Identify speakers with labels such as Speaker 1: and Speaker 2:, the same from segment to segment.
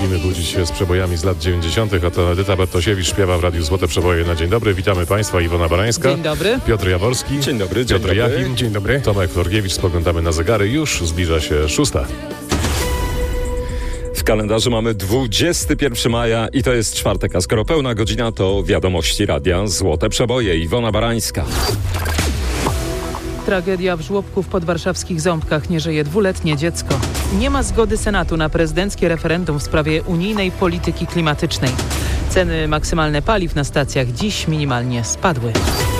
Speaker 1: lubimy budzić się z przebojami z lat 90., a to Edyta Bartosiewicz śpiewa w Radiu Złote Przeboje na dzień dobry. Witamy Państwa, Iwona Barańska.
Speaker 2: Dzień dobry.
Speaker 1: Piotr Jaworski.
Speaker 3: Dzień dobry.
Speaker 1: Piotr Jachim.
Speaker 3: Dzień dobry.
Speaker 1: Tomek Florgiewicz. Spoglądamy na zegary. Już zbliża się 6.
Speaker 3: W kalendarzu mamy 21 maja i to jest czwartek, a skoro pełna godzina, to wiadomości Radia Złote Przeboje. Iwona Barańska.
Speaker 2: Tragedia w żłobku w podwarszawskich Ząbkach. Nie żyje 2-letnie dziecko. Nie ma zgody Senatu na prezydenckie referendum w sprawie unijnej polityki klimatycznej. Ceny maksymalne paliw na stacjach dziś minimalnie spadły.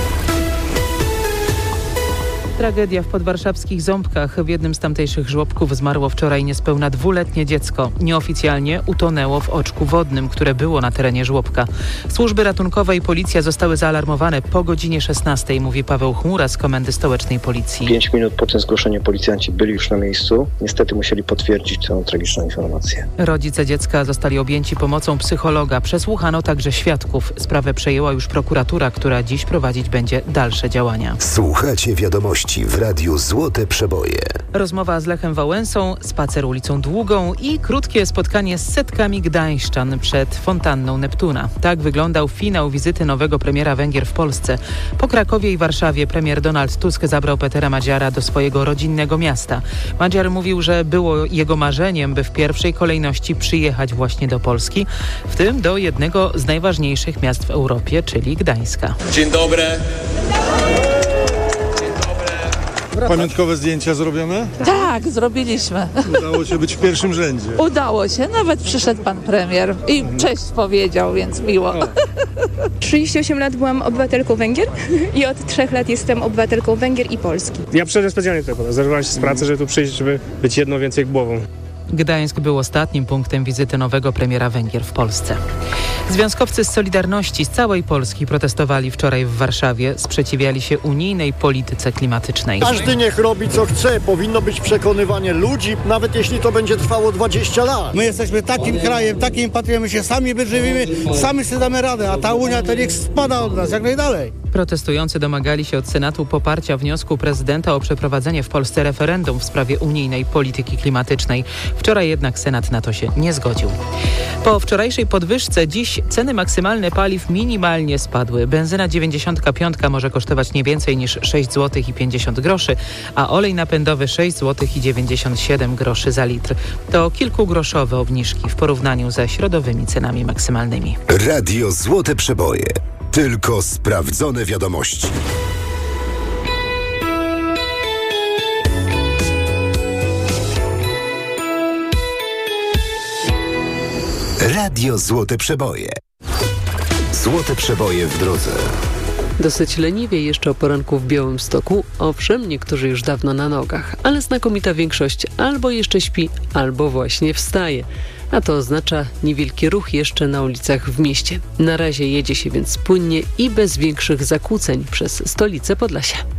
Speaker 2: Tragedia w podwarszawskich Ząbkach. W jednym z tamtejszych żłobków zmarło wczoraj niespełna 2-letnie dziecko. Nieoficjalnie utonęło w oczku wodnym, które było na terenie żłobka. Służby ratunkowe i policja zostały zaalarmowane po godzinie 16, mówi Paweł Chmura z Komendy Stołecznej Policji.
Speaker 4: 5 minut po tym zgłoszeniu policjanci byli już na miejscu. Niestety musieli potwierdzić tę tragiczną informację.
Speaker 2: Rodzice dziecka zostali objęci pomocą psychologa. Przesłuchano także świadków. Sprawę przejęła już prokuratura, która dziś prowadzić będzie dalsze działania.
Speaker 5: Słuchacie wiadomości w Radiu Złote Przeboje.
Speaker 2: Rozmowa z Lechem Wałęsą, spacer ulicą Długą i krótkie spotkanie z setkami gdańszczan przed fontanną Neptuna. Tak wyglądał finał wizyty nowego premiera Węgier w Polsce. Po Krakowie i Warszawie premier Donald Tusk zabrał Petera Madziara do swojego rodzinnego miasta. Madziar mówił, że było jego marzeniem, by w pierwszej kolejności przyjechać właśnie do Polski, w tym do jednego z najważniejszych miast w Europie, czyli Gdańska.
Speaker 6: Dzień dobry.
Speaker 7: Pamiątkowe zdjęcia zrobione?
Speaker 8: Tak, zrobiliśmy.
Speaker 7: Udało się być w pierwszym rzędzie.
Speaker 8: Udało się, nawet przyszedł pan premier i cześć powiedział, więc miło.
Speaker 9: 38 lat byłam obywatelką Węgier i od 3 lat jestem obywatelką Węgier i Polski.
Speaker 10: Ja przyszedłem specjalnie tutaj, zerwałem się z pracy, żeby tu przyjść, żeby być jedną więcej głową.
Speaker 2: Gdańsk był ostatnim punktem wizyty nowego premiera Węgier w Polsce. Związkowcy z Solidarności z całej Polski protestowali wczoraj w Warszawie, sprzeciwiali się unijnej polityce klimatycznej.
Speaker 11: Każdy niech robi co chce, powinno być przekonywanie ludzi, nawet jeśli to będzie trwało 20 lat.
Speaker 12: My jesteśmy takim krajem, takim patriotem, my się sami wyżywimy, sami sobie damy radę, a ta Unia to niech spada od nas jak najdalej.
Speaker 2: Protestujący domagali się od Senatu poparcia wniosku prezydenta o przeprowadzenie w Polsce referendum w sprawie unijnej polityki klimatycznej. Wczoraj jednak Senat na to się nie zgodził. Po wczorajszej podwyżce dziś ceny maksymalne paliw minimalnie spadły. Benzyna 95 może kosztować nie więcej niż 6 zł i 50 groszy, a olej napędowy 6 zł i 97 groszy za litr. To kilkugroszowe obniżki w porównaniu ze środowymi cenami maksymalnymi.
Speaker 5: Radio Złote Przeboje. Tylko sprawdzone wiadomości. Radio Złote Przeboje. Złote Przeboje w drodze.
Speaker 13: Dosyć leniwie jeszcze o poranku w Białymstoku. Owszem, niektórzy już dawno na nogach, ale znakomita większość albo jeszcze śpi, albo właśnie wstaje. A to oznacza niewielki ruch jeszcze na ulicach w mieście. Na razie jedzie się więc płynnie i bez większych zakłóceń przez stolicę Podlasia.